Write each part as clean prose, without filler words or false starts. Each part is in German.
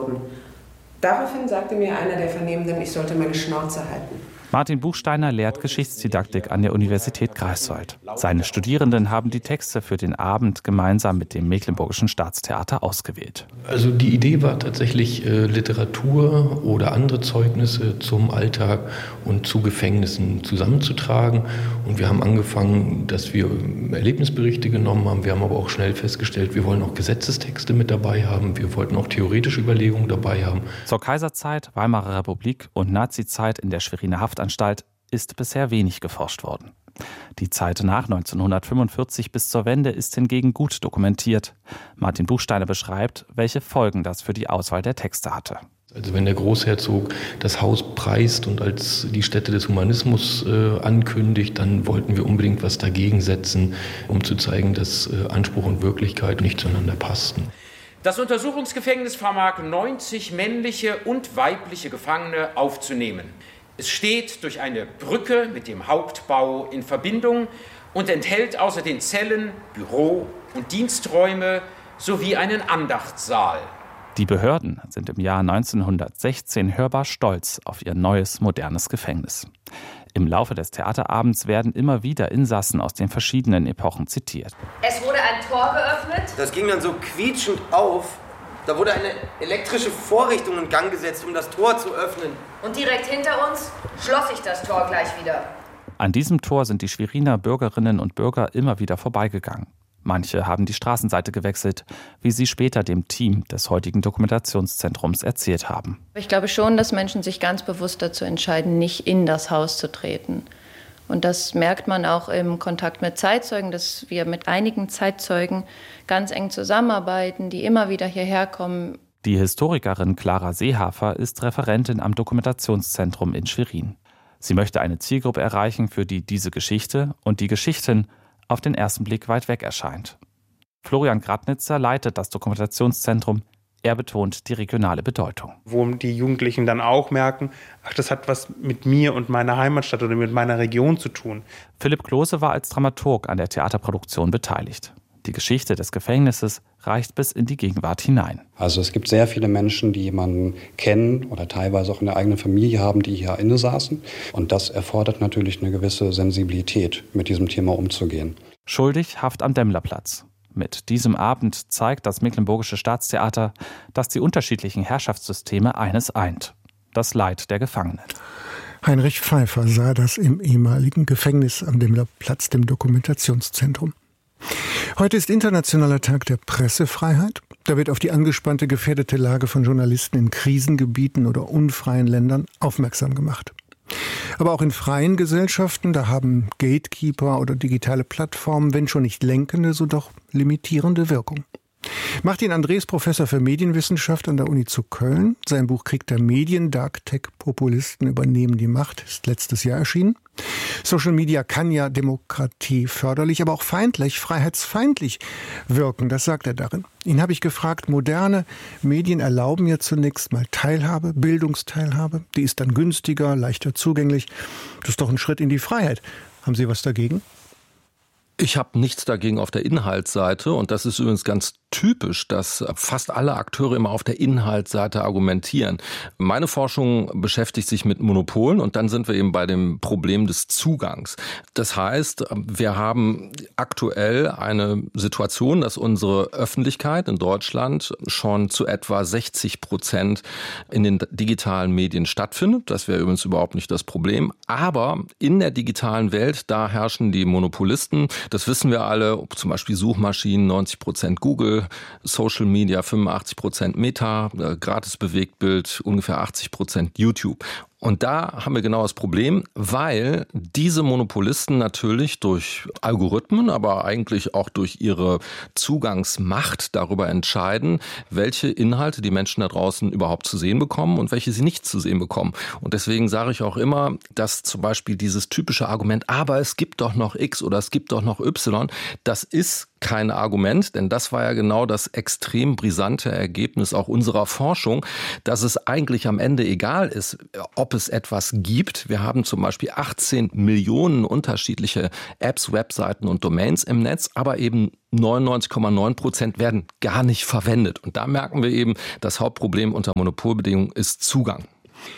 wurden. Daraufhin sagte mir einer der Vernehmenden, ich sollte meine Schnauze halten. Martin Buchsteiner lehrt Geschichtsdidaktik an der Universität Greifswald. Seine Studierenden haben die Texte für den Abend gemeinsam mit dem Mecklenburgischen Staatstheater ausgewählt. Also die Idee war tatsächlich, Literatur oder andere Zeugnisse zum Alltag und zu Gefängnissen zusammenzutragen. Und wir haben angefangen, dass wir Erlebnisberichte genommen haben. Wir haben aber auch schnell festgestellt, wir wollen auch Gesetzestexte mit dabei haben. Wir wollten auch theoretische Überlegungen dabei haben. Zur Kaiserzeit, Weimarer Republik und Nazizeit in der Schweriner Haftanstalt ist bisher wenig geforscht worden. Die Zeit nach 1945 bis zur Wende ist hingegen gut dokumentiert. Martin Buchsteiner beschreibt, welche Folgen das für die Auswahl der Texte hatte. Also wenn der Großherzog das Haus preist und als die Stätte des Humanismus ankündigt, dann wollten wir unbedingt was dagegen setzen, um zu zeigen, dass Anspruch und Wirklichkeit nicht zueinander passten. Das Untersuchungsgefängnis vermag 90 männliche und weibliche Gefangene aufzunehmen. Es steht durch eine Brücke mit dem Hauptbau in Verbindung und enthält außer den Zellen Büro- und Diensträume sowie einen Andachtssaal. Die Behörden sind im Jahr 1916 hörbar stolz auf ihr neues, modernes Gefängnis. Im Laufe des Theaterabends werden immer wieder Insassen aus den verschiedenen Epochen zitiert. Es wurde ein Tor geöffnet. Das ging dann so quietschend auf. Da wurde eine elektrische Vorrichtung in Gang gesetzt, um das Tor zu öffnen. Und direkt hinter uns schloss sich das Tor gleich wieder. An diesem Tor sind die Schweriner Bürgerinnen und Bürger immer wieder vorbeigegangen. Manche haben die Straßenseite gewechselt, wie sie später dem Team des heutigen Dokumentationszentrums erzählt haben. Ich glaube schon, dass Menschen sich ganz bewusst dazu entscheiden, nicht in das Haus zu treten. Und das merkt man auch im Kontakt mit Zeitzeugen, dass wir mit einigen Zeitzeugen ganz eng zusammenarbeiten, die immer wieder hierher kommen. Die Historikerin Clara Seehafer ist Referentin am Dokumentationszentrum in Schwerin. Sie möchte eine Zielgruppe erreichen, für die diese Geschichte und die Geschichten auf den ersten Blick weit weg erscheint. Florian Gradnitzer leitet das Dokumentationszentrum. Er betont die regionale Bedeutung. Wo die Jugendlichen dann auch merken, ach, das hat was mit mir und meiner Heimatstadt oder mit meiner Region zu tun. Philipp Klose war als Dramaturg an der Theaterproduktion beteiligt. Die Geschichte des Gefängnisses reicht bis in die Gegenwart hinein. Also es gibt sehr viele Menschen, die jemanden kennen oder teilweise auch in der eigenen Familie haben, die hier inne saßen. Und das erfordert natürlich eine gewisse Sensibilität, mit diesem Thema umzugehen. Schuldig Haft am Demmlerplatz. Mit diesem Abend zeigt das Mecklenburgische Staatstheater, dass die unterschiedlichen Herrschaftssysteme eines eint: das Leid der Gefangenen. Heinrich Pfeiffer sah das im ehemaligen Gefängnis am Demmlerplatz, dem Dokumentationszentrum. Heute ist Internationaler Tag der Pressefreiheit. Da wird auf die angespannte, gefährdete Lage von Journalisten in Krisengebieten oder unfreien Ländern aufmerksam gemacht. Aber auch in freien Gesellschaften, da haben Gatekeeper oder digitale Plattformen, wenn schon nicht lenkende, so doch limitierende Wirkung. Martin Andres, Professor für Medienwissenschaft an der Uni zu Köln. Sein Buch Krieg der Medien, Dark-Tech-Populisten übernehmen die Macht, ist letztes Jahr erschienen. Social Media kann ja Demokratie förderlich, aber auch feindlich, freiheitsfeindlich wirken, das sagt er darin. Ihn habe ich gefragt, moderne Medien erlauben ja zunächst mal Teilhabe, Bildungsteilhabe. Die ist dann günstiger, leichter zugänglich. Das ist doch ein Schritt in die Freiheit. Haben Sie was dagegen? Ich habe nichts dagegen auf der Inhaltsseite und das ist übrigens ganz typisch, dass fast alle Akteure immer auf der Inhaltsseite argumentieren. Meine Forschung beschäftigt sich mit Monopolen und dann sind wir eben bei dem Problem des Zugangs. Das heißt, wir haben aktuell eine Situation, dass unsere Öffentlichkeit in Deutschland schon zu etwa 60% in den digitalen Medien stattfindet. Das wäre übrigens überhaupt nicht das Problem. Aber in der digitalen Welt, da herrschen die Monopolisten. Das wissen wir alle, zum Beispiel Suchmaschinen, 90% Google, Social Media 85% Meta, gratis Bewegtbild ungefähr 80% YouTube. Und da haben wir genau das Problem, weil diese Monopolisten natürlich durch Algorithmen, aber eigentlich auch durch ihre Zugangsmacht darüber entscheiden, welche Inhalte die Menschen da draußen überhaupt zu sehen bekommen und welche sie nicht zu sehen bekommen. Und deswegen sage ich auch immer, dass zum Beispiel dieses typische Argument, aber es gibt doch noch X oder es gibt doch noch Y, das ist kein Argument, denn das war ja genau das extrem brisante Ergebnis auch unserer Forschung, dass es eigentlich am Ende egal ist, ob es etwas gibt. Wir haben zum Beispiel 18 Millionen unterschiedliche Apps, Webseiten und Domains im Netz, aber eben 99,9% werden gar nicht verwendet. Und da merken wir eben, das Hauptproblem unter Monopolbedingungen ist Zugang.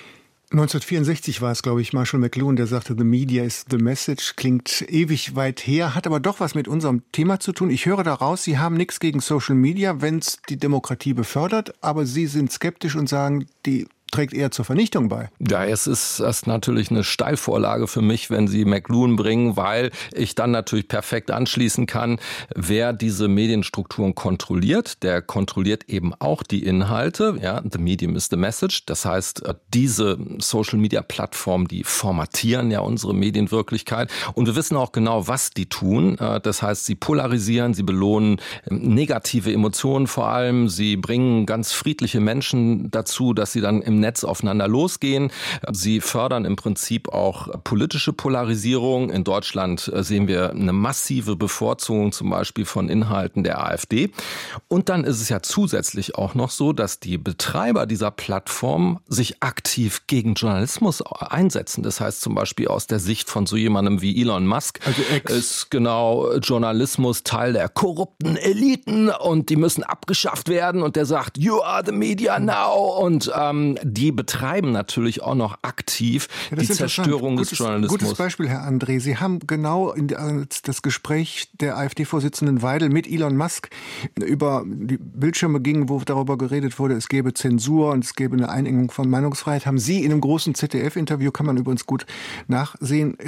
1964 war es, glaube ich, Marshall McLuhan, der sagte, the media is the message, klingt ewig weit her, hat aber doch was mit unserem Thema zu tun. Ich höre daraus, Sie haben nichts gegen Social Media, wenn es die Demokratie befördert, aber Sie sind skeptisch und sagen, die trägt eher zur Vernichtung bei. Ja, es ist natürlich eine Steilvorlage für mich, wenn Sie McLuhan bringen, weil ich dann natürlich perfekt anschließen kann, wer diese Medienstrukturen kontrolliert, der kontrolliert eben auch die Inhalte. Ja, the medium is the message. Das heißt, diese Social-Media-Plattformen, die formatieren ja unsere Medienwirklichkeit. Und wir wissen auch genau, was die tun. Das heißt, sie polarisieren, sie belohnen negative Emotionen vor allem. Sie bringen ganz friedliche Menschen dazu, dass sie dann im Netz aufeinander losgehen. Sie fördern im Prinzip auch politische Polarisierung. In Deutschland sehen wir eine massive Bevorzugung zum Beispiel von Inhalten der AfD. Und dann ist es ja zusätzlich auch noch so, dass die Betreiber dieser Plattform sich aktiv gegen Journalismus einsetzen. Das heißt zum Beispiel aus der Sicht von so jemandem wie Elon Musk ist genau Journalismus Teil der korrupten Eliten und die müssen abgeschafft werden. Und der sagt, you are the media now. Und die betreiben natürlich auch noch aktiv die Zerstörung des Journalismus. Gutes Beispiel, Herr André. Sie haben genau das Gespräch der AfD-Vorsitzenden Weidel mit Elon Musk über die Bildschirme ging, wo darüber geredet wurde, es gäbe Zensur und es gäbe eine Einengung von Meinungsfreiheit, haben Sie in einem großen ZDF-Interview, kann man übrigens gut nachsehen,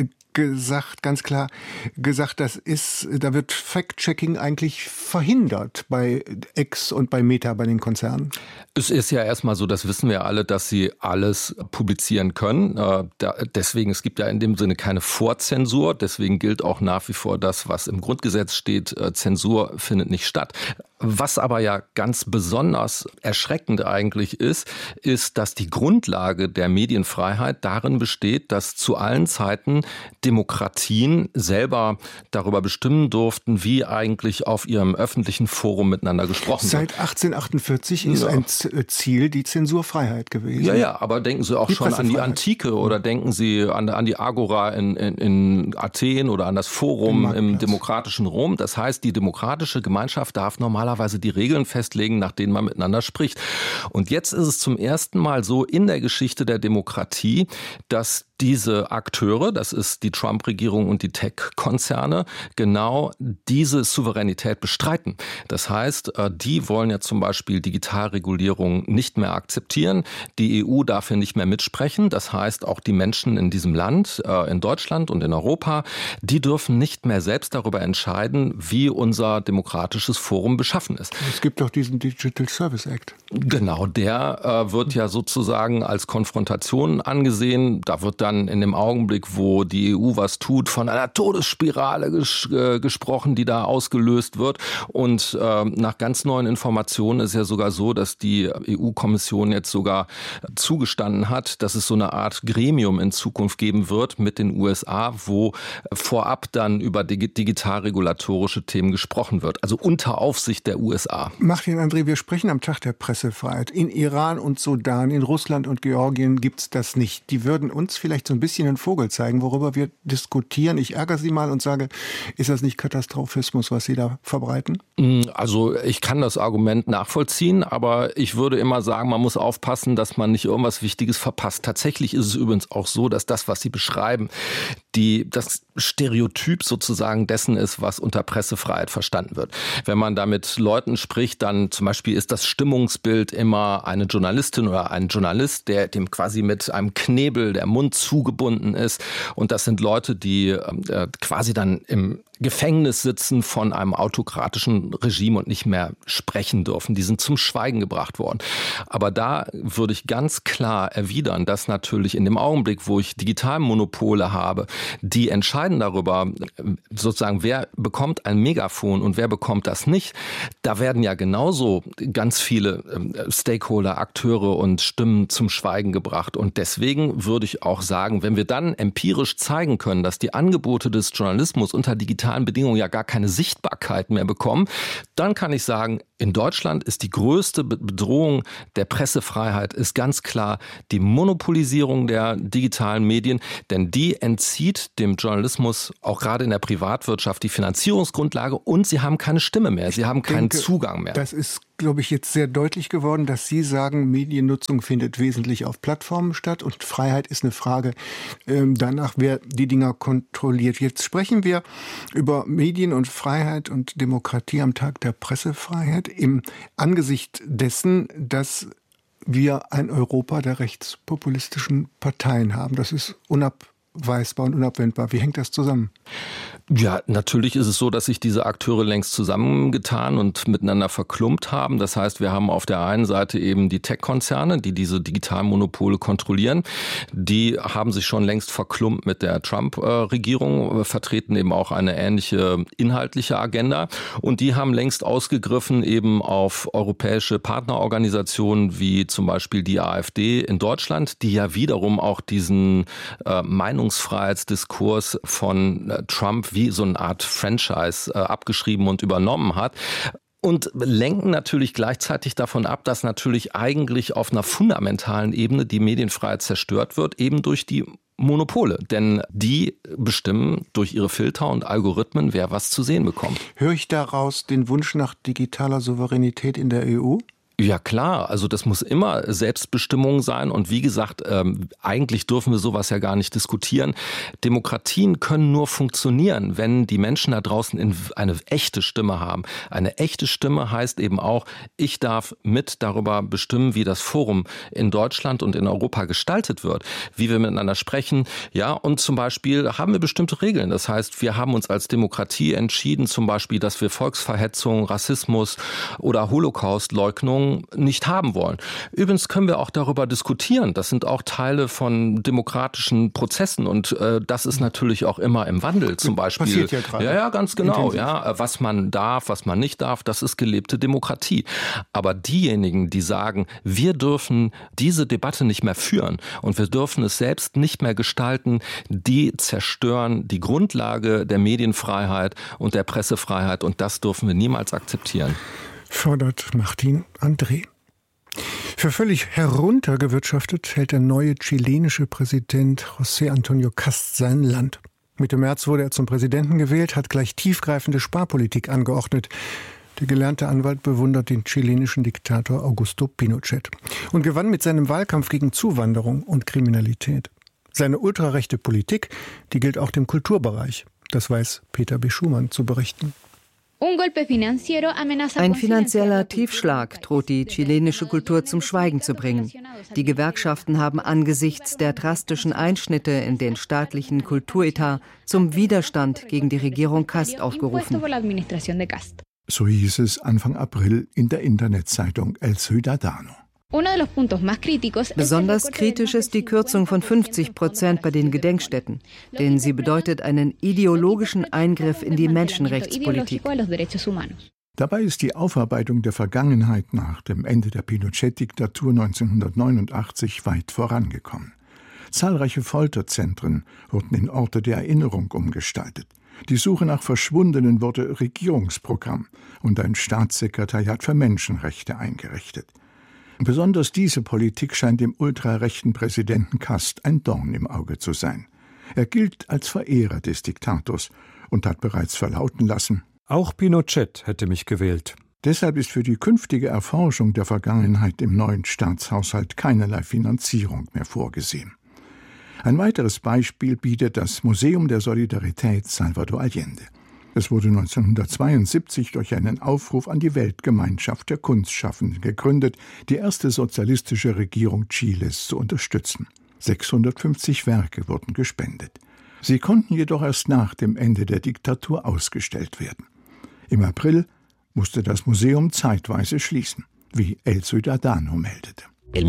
ganz klar gesagt, da wird Fact-Checking eigentlich verhindert bei X und bei Meta, bei den Konzernen. Es ist ja erstmal so, das wissen wir alle, dass sie alles publizieren können. Deswegen, es gibt ja in dem Sinne keine Vorzensur. Deswegen gilt auch nach wie vor das, was im Grundgesetz steht, Zensur findet nicht statt. Was aber ja ganz besonders erschreckend eigentlich ist, dass die Grundlage der Medienfreiheit darin besteht, dass zu allen Zeiten Demokratien selber darüber bestimmen durften, wie eigentlich auf ihrem öffentlichen Forum miteinander gesprochen wird. Seit 1848 ist ein Ziel die Zensurfreiheit gewesen. Ja, aber denken Sie auch schon an die Antike oder denken Sie an die Agora in Athen oder an das Forum im demokratischen Rom. Das heißt, die demokratische Gemeinschaft darf normalerweise die Regeln festlegen, nach denen man miteinander spricht. Und jetzt ist es zum ersten Mal so in der Geschichte der Demokratie, dass diese Akteure, das ist die Trump-Regierung und die Tech-Konzerne, genau diese Souveränität bestreiten. Das heißt, die wollen ja zum Beispiel Digitalregulierung nicht mehr akzeptieren. Die EU darf hier nicht mehr mitsprechen. Das heißt, auch die Menschen in diesem Land, in Deutschland und in Europa, die dürfen nicht mehr selbst darüber entscheiden, wie unser demokratisches Forum beschaffen ist. Es gibt doch diesen Digital Service Act. Genau, der wird ja sozusagen als Konfrontation angesehen. Da wird dann in dem Augenblick, wo die EU was tut, von einer Todesspirale gesprochen, die da ausgelöst wird. Und nach ganz neuen Informationen ist ja sogar so, dass die EU-Kommission jetzt sogar zugestanden hat, dass es so eine Art Gremium in Zukunft geben wird mit den USA, wo vorab dann über digitalregulatorische Themen gesprochen wird. Also unter Aufsicht der USA. Martin, André, wir sprechen am Tag der Pressefreiheit. In Iran und Sudan, in Russland und Georgien gibt es das nicht. Die würden uns vielleicht so ein bisschen einen Vogel zeigen, worüber wir diskutieren. Ich ärgere Sie mal und sage, ist das nicht Katastrophismus, was Sie da verbreiten? Also ich kann das Argument nachvollziehen, aber ich würde immer sagen, man muss aufpassen, dass man nicht irgendwas Wichtiges verpasst. Tatsächlich ist es übrigens auch so, dass das, was Sie beschreiben, das Stereotyp sozusagen dessen ist, was unter Pressefreiheit verstanden wird. Wenn man da mit Leuten spricht, dann zum Beispiel ist das Stimmungsbild immer eine Journalistin oder ein Journalist, dem quasi mit einem Knebel der Mund zugebunden ist. Und das sind Leute, die quasi dann im Gefängnis sitzen von einem autokratischen Regime und nicht mehr sprechen dürfen. Die sind zum Schweigen gebracht worden. Aber da würde ich ganz klar erwidern, dass natürlich in dem Augenblick, wo ich Digitalmonopole habe, die entscheiden darüber, sozusagen, wer bekommt ein Megafon und wer bekommt das nicht. Da werden ja genauso ganz viele Stakeholder, Akteure und Stimmen zum Schweigen gebracht. Und deswegen würde ich auch sagen, wenn wir dann empirisch zeigen können, dass die Angebote des Journalismus unter digitalen Bedingungen ja gar keine Sichtbarkeit mehr bekommen, dann kann ich sagen, In Deutschland ist die größte Bedrohung der Pressefreiheit ist ganz klar die Monopolisierung der digitalen Medien, denn die entzieht dem Journalismus auch gerade in der Privatwirtschaft die Finanzierungsgrundlage und sie haben keine Stimme mehr, sie haben keinen Zugang mehr. Das ist, glaube ich, jetzt sehr deutlich geworden, dass Sie sagen, Mediennutzung findet wesentlich auf Plattformen statt und Freiheit ist eine Frage danach, wer die Dinger kontrolliert. Jetzt sprechen wir über Medien und Freiheit und Demokratie am Tag der Pressefreiheit im Angesicht dessen, dass wir ein Europa der rechtspopulistischen Parteien haben. Das ist unabweisbar und unabwendbar. Wie hängt das zusammen? Ja, natürlich ist es so, dass sich diese Akteure längst zusammengetan und miteinander verklumpt haben. Das heißt, wir haben auf der einen Seite eben die Tech-Konzerne, die diese digitalen Monopole kontrollieren. Die haben sich schon längst verklumpt mit der Trump-Regierung, vertreten eben auch eine ähnliche inhaltliche Agenda. Und die haben längst ausgegriffen eben auf europäische Partnerorganisationen wie zum Beispiel die AfD in Deutschland, die ja wiederum auch diesen Meinungsfreiheitsdiskurs von Trump wie so eine Art Franchise abgeschrieben und übernommen hat. Und lenken natürlich gleichzeitig davon ab, dass natürlich eigentlich auf einer fundamentalen Ebene die Medienfreiheit zerstört wird, eben durch die Monopole. Denn die bestimmen durch ihre Filter und Algorithmen, wer was zu sehen bekommt. Höre ich daraus den Wunsch nach digitaler Souveränität in der EU? Ja klar, also das muss immer Selbstbestimmung sein und wie gesagt, eigentlich dürfen wir sowas ja gar nicht diskutieren. Demokratien können nur funktionieren, wenn die Menschen da draußen eine echte Stimme haben. Eine echte Stimme heißt eben auch, ich darf mit darüber bestimmen, wie das Forum in Deutschland und in Europa gestaltet wird, wie wir miteinander sprechen. Ja, und zum Beispiel haben wir bestimmte Regeln. Das heißt, wir haben uns als Demokratie entschieden, zum Beispiel, dass wir Volksverhetzung, Rassismus oder Holocaustleugnung nicht haben wollen. Übrigens können wir auch darüber diskutieren. Das sind auch Teile von demokratischen Prozessen und das ist natürlich auch immer im Wandel. Zum Beispiel. Passiert ja gerade. Ja, ganz genau. Ja, was man darf, was man nicht darf, das ist gelebte Demokratie. Aber diejenigen, die sagen, wir dürfen diese Debatte nicht mehr führen und wir dürfen es selbst nicht mehr gestalten, die zerstören die Grundlage der Medienfreiheit und der Pressefreiheit und das dürfen wir niemals akzeptieren. Fordert Martin André. Für völlig heruntergewirtschaftet hält der neue chilenische Präsident José Antonio Kast sein Land. Mitte März wurde er zum Präsidenten gewählt, hat gleich tiefgreifende Sparpolitik angeordnet. Der gelernte Anwalt bewundert den chilenischen Diktator Augusto Pinochet und gewann mit seinem Wahlkampf gegen Zuwanderung und Kriminalität. Seine ultrarechte Politik, die gilt auch dem Kulturbereich. Das weiß Peter B. Schumann zu berichten. Ein finanzieller Tiefschlag droht die chilenische Kultur zum Schweigen zu bringen. Die Gewerkschaften haben angesichts der drastischen Einschnitte in den staatlichen Kulturetat zum Widerstand gegen die Regierung Kast aufgerufen. So hieß es Anfang April in der Internetzeitung El Ciudadano. Besonders kritisch ist die Kürzung von 50% bei den Gedenkstätten, denn sie bedeutet einen ideologischen Eingriff in die Menschenrechtspolitik. Dabei ist die Aufarbeitung der Vergangenheit nach dem Ende der Pinochet-Diktatur 1989 weit vorangekommen. Zahlreiche Folterzentren wurden in Orte der Erinnerung umgestaltet. Die Suche nach Verschwundenen wurde Regierungsprogramm und ein Staatssekretariat für Menschenrechte eingerichtet. Besonders diese Politik scheint dem ultrarechten Präsidenten Kast ein Dorn im Auge zu sein. Er gilt als Verehrer des Diktators und hat bereits verlauten lassen: Auch Pinochet hätte mich gewählt. Deshalb ist für die künftige Erforschung der Vergangenheit im neuen Staatshaushalt keinerlei Finanzierung mehr vorgesehen. Ein weiteres Beispiel bietet das Museum der Solidarität Salvador Allende. Es wurde 1972 durch einen Aufruf an die Weltgemeinschaft der Kunstschaffenden gegründet, die erste sozialistische Regierung Chiles zu unterstützen. 650 Werke wurden gespendet. Sie konnten jedoch erst nach dem Ende der Diktatur ausgestellt werden. Im April musste das Museum zeitweise schließen, wie El Ciudadano meldete.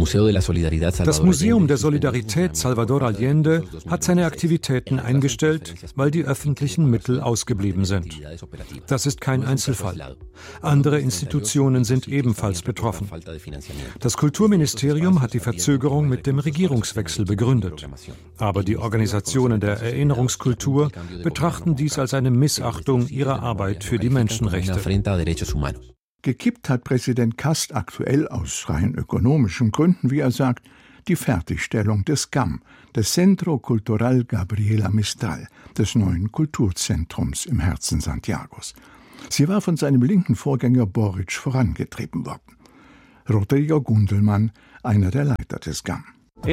Das Museum der Solidarität Salvador Allende hat seine Aktivitäten eingestellt, weil die öffentlichen Mittel ausgeblieben sind. Das ist kein Einzelfall. Andere Institutionen sind ebenfalls betroffen. Das Kulturministerium hat die Verzögerung mit dem Regierungswechsel begründet. Aber die Organisationen der Erinnerungskultur betrachten dies als eine Missachtung ihrer Arbeit für die Menschenrechte. Gekippt hat Präsident Kast aktuell aus rein ökonomischen Gründen, wie er sagt, die Fertigstellung des GAM, des Centro Cultural Gabriela Mistral, des neuen Kulturzentrums im Herzen Santiagos. Sie war von seinem linken Vorgänger Boric vorangetrieben worden. Rodrigo Gundelmann, einer der Leiter des GAM.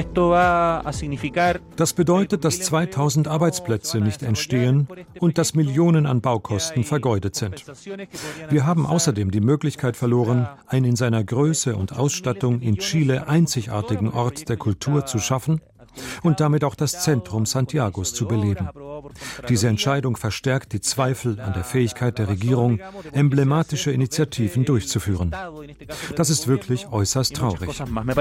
Das bedeutet, dass 2000 Arbeitsplätze nicht entstehen und dass Millionen an Baukosten vergeudet sind. Wir haben außerdem die Möglichkeit verloren, einen in seiner Größe und Ausstattung in Chile einzigartigen Ort der Kultur zu schaffen und damit auch das Zentrum Santiagos zu beleben. Diese Entscheidung verstärkt die Zweifel an der Fähigkeit der Regierung, emblematische Initiativen durchzuführen. Das ist wirklich äußerst traurig.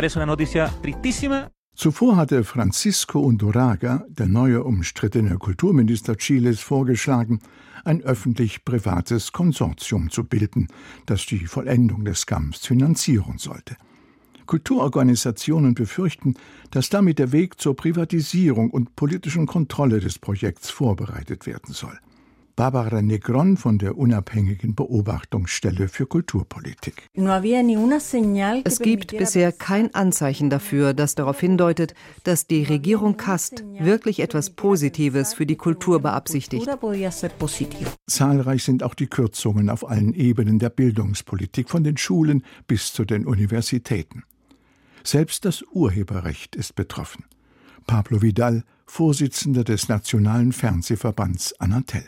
Zuvor hatte Francisco Undurraga, der neue umstrittene Kulturminister Chiles, vorgeschlagen, ein öffentlich-privates Konsortium zu bilden, das die Vollendung des GAMs finanzieren sollte. Kulturorganisationen befürchten, dass damit der Weg zur Privatisierung und politischen Kontrolle des Projekts vorbereitet werden soll. Barbara Negron von der unabhängigen Beobachtungsstelle für Kulturpolitik. Es gibt bisher kein Anzeichen dafür, das darauf hindeutet, dass die Regierung Kast wirklich etwas Positives für die Kultur beabsichtigt. Zahlreich sind auch die Kürzungen auf allen Ebenen der Bildungspolitik, von den Schulen bis zu den Universitäten. Selbst das Urheberrecht ist betroffen. Pablo Vidal, Vorsitzender des Nationalen Fernsehverbands Anatel.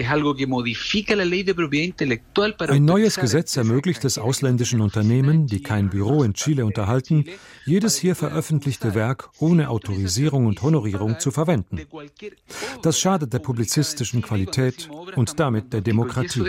Ein neues Gesetz ermöglicht es ausländischen Unternehmen, die kein Büro in Chile unterhalten, jedes hier veröffentlichte Werk ohne Autorisierung und Honorierung zu verwenden. Das schadet der publizistischen Qualität und damit der Demokratie.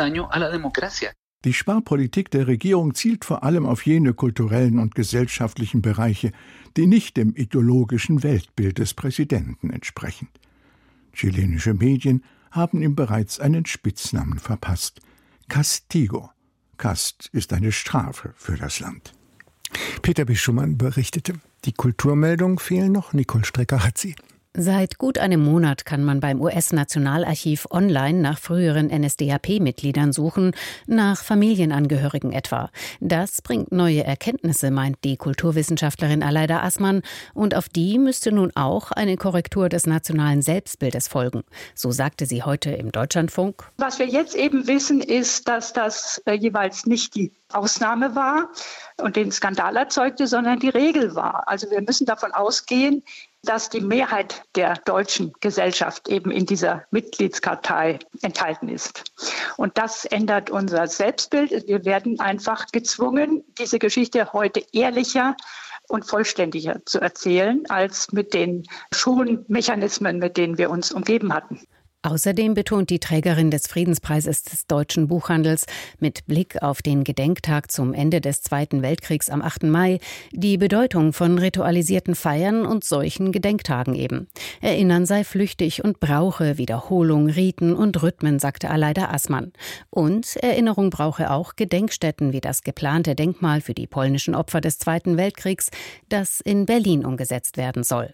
Die Sparpolitik der Regierung zielt vor allem auf jene kulturellen und gesellschaftlichen Bereiche, die nicht dem ideologischen Weltbild des Präsidenten entsprechen. Chilenische Medien haben ihm bereits einen Spitznamen verpasst: Castigo. Kast ist eine Strafe für das Land. Peter Bischumann berichtete. Die Kulturmeldungen fehlen noch. Nicole Strecker hat sie. Seit gut einem Monat kann man beim US-Nationalarchiv online nach früheren NSDAP-Mitgliedern suchen, nach Familienangehörigen etwa. Das bringt neue Erkenntnisse, meint die Kulturwissenschaftlerin Aleida Assmann, und auf die müsste nun auch eine Korrektur des nationalen Selbstbildes folgen. So sagte sie heute im Deutschlandfunk. Was wir jetzt eben wissen, ist, dass das jeweils nicht die Ausnahme war und den Skandal erzeugte, sondern die Regel war. Also wir müssen davon ausgehen, dass die Mehrheit der deutschen Gesellschaft eben in dieser Mitgliedskartei enthalten ist. Und das ändert unser Selbstbild. Wir werden einfach gezwungen, diese Geschichte heute ehrlicher und vollständiger zu erzählen, als mit den Schonmechanismen, mit denen wir uns umgeben hatten. Außerdem betont die Trägerin des Friedenspreises des deutschen Buchhandels mit Blick auf den Gedenktag zum Ende des Zweiten Weltkriegs am 8. Mai die Bedeutung von ritualisierten Feiern und solchen Gedenktagen eben. Erinnern sei flüchtig und brauche Wiederholung, Riten und Rhythmen, sagte Aleida Assmann. Und Erinnerung brauche auch Gedenkstätten wie das geplante Denkmal für die polnischen Opfer des Zweiten Weltkriegs, das in Berlin umgesetzt werden soll.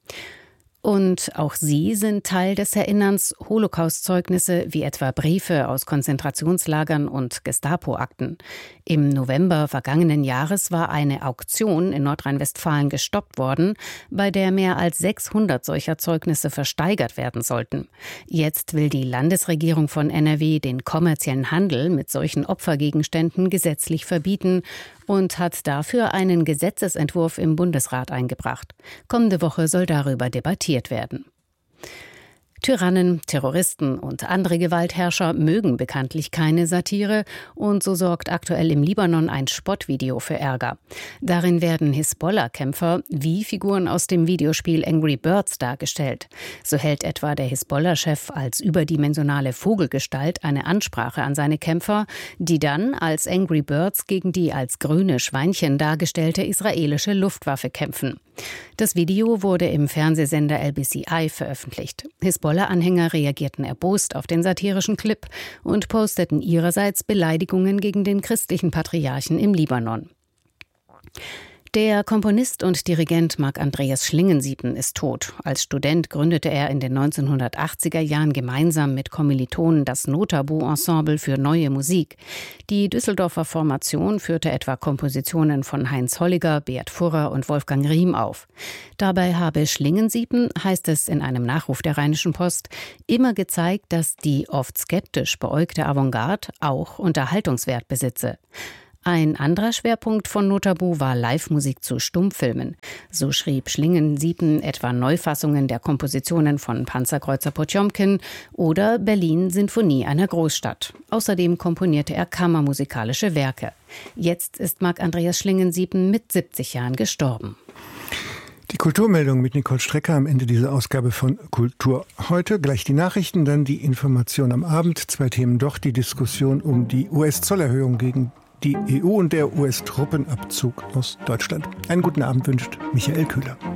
Und auch sie sind Teil des Erinnerns, Holocaust-Zeugnisse wie etwa Briefe aus Konzentrationslagern und Gestapo-Akten. Im November vergangenen Jahres war eine Auktion in Nordrhein-Westfalen gestoppt worden, bei der mehr als 600 solcher Zeugnisse versteigert werden sollten. Jetzt will die Landesregierung von NRW den kommerziellen Handel mit solchen Opfergegenständen gesetzlich verbieten und hat dafür einen Gesetzesentwurf im Bundesrat eingebracht. Kommende Woche soll darüber debattiert werden. Tyrannen, Terroristen und andere Gewaltherrscher mögen bekanntlich keine Satire und so sorgt aktuell im Libanon ein Spottvideo für Ärger. Darin werden Hisbollah-Kämpfer wie Figuren aus dem Videospiel Angry Birds dargestellt. So hält etwa der Hisbollah-Chef als überdimensionale Vogelgestalt eine Ansprache an seine Kämpfer, die dann als Angry Birds gegen die als grüne Schweinchen dargestellte israelische Luftwaffe kämpfen. Das Video wurde im Fernsehsender LBCI veröffentlicht. Hisbollah-Anhänger reagierten erbost auf den satirischen Clip und posteten ihrerseits Beleidigungen gegen den christlichen Patriarchen im Libanon. Der Komponist und Dirigent Marc Andreas Schlingensieben ist tot. Als Student gründete er in den 1980er Jahren gemeinsam mit Kommilitonen das Notabu-Ensemble für neue Musik. Die Düsseldorfer Formation führte etwa Kompositionen von Heinz Holliger, Beat Furrer und Wolfgang Riem auf. Dabei habe Schlingensieben, heißt es in einem Nachruf der Rheinischen Post, immer gezeigt, dass die oft skeptisch beäugte Avantgarde auch Unterhaltungswert besitze. Ein anderer Schwerpunkt von Notabu war Live-Musik zu Stummfilmen. So schrieb Schlingensieben etwa Neufassungen der Kompositionen von Panzerkreuzer Potjomkin oder Berlin Sinfonie einer Großstadt. Außerdem komponierte er kammermusikalische Werke. Jetzt ist Marc Andreas Schlingensieben mit 70 Jahren gestorben. Die Kulturmeldung mit Nicole Strecker am Ende dieser Ausgabe von Kultur heute. Gleich die Nachrichten, dann die Information am Abend. 2 Themen doch, die Diskussion um die US-Zollerhöhung gegen die EU und der US-Truppenabzug aus Deutschland. Einen guten Abend wünscht Michael Köhler.